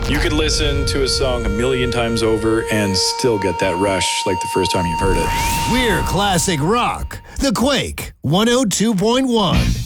You could listen to a song a million times over and still get that rush like the first time you've heard it. We're classic rock. The Quake 102.1.